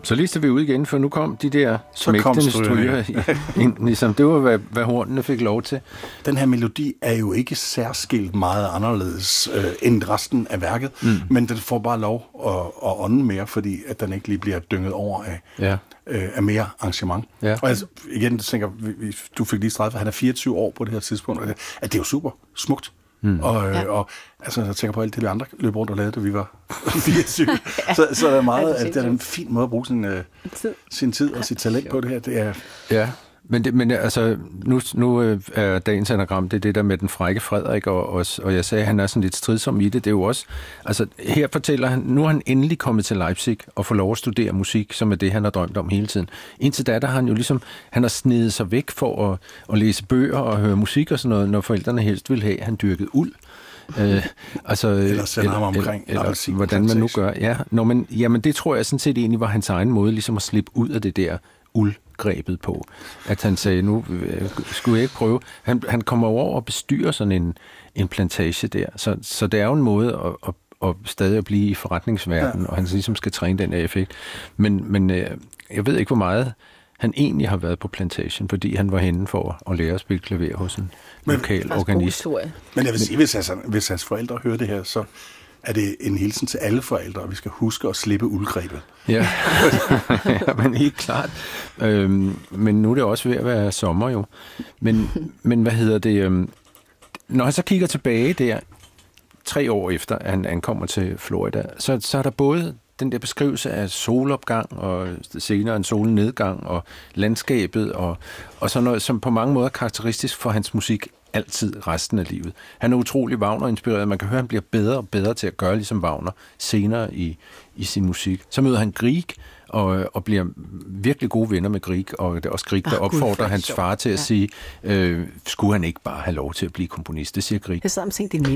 Så lister vi ud igen, for nu kom de der smægtende stryger ind, ligesom det var, hvad hornene fik lov til. Den her melodi er jo ikke særskilt meget anderledes end resten af værket, men den får bare lov at ånde mere, fordi at den ikke lige bliver dynget over af mere arrangement. Ja. Og altså, igen, tænker, du fik lige streget, for han er 24 år på det her tidspunkt, og at det er jo super smukt. Og altså, jeg tænker på alt det, de andre løb rundt og lavede, da vi var 24. så er det meget, at det er en fin måde at bruge sin tid og sit talent på det her. Det er... Ja. Men altså, nu er dagens anagram, det er det der med den frække Frederik, og jeg sagde, at han er sådan lidt stridsom i det. Det er jo også, altså her fortæller han, nu er han endelig kommet til Leipzig og får lov at studere musik, som er det, han har drømt om hele tiden. Indtil da, der har han jo ligesom, han har snedet sig væk for at læse bøger og høre musik og sådan noget, når forældrene helst ville have, han dyrkede uld. Eller sender ham omkring. Eller hvordan man nu gør. Ja, jamen det tror jeg sådan set egentlig var hans egen måde, ligesom at slippe ud af det der uldgrebet på. At han sagde, nu skulle jeg ikke prøve. Han kommer over og bestyrer sådan en plantage der. Så det er jo en måde at stadig at blive i forretningsverdenen, og han ligesom skal træne den her effekt. Men jeg ved ikke, hvor meget han egentlig har været på plantagen, fordi han var henne for at lære at spille klaver hos en lokal organist. Men jeg vil sige, hvis hans forældre hører det her, så er det en hilsen til alle forældre, og vi skal huske at slippe uldgrebet. Ja, men helt klart. Men nu er det også ved at være sommer jo. Men hvad hedder det? Når han så kigger tilbage der, 3 år efter, at han ankommer til Florida, så er der både den der beskrivelse af solopgang, og senere en solnedgang, og landskabet, og sådan noget, som på mange måder er karakteristisk for hans musik altid resten af livet. Han er utrolig Wagner-inspireret. Man kan høre, at han bliver bedre og bedre til at gøre ligesom Wagner senere i sin musik. Så møder han Grieg, og bliver virkelig gode venner med Grieg, og det er også Grieg, der opfordrer hans far til at sige, skulle han ikke bare have lov til at blive komponist? Det siger Grieg. Jeg sad og tænkte, det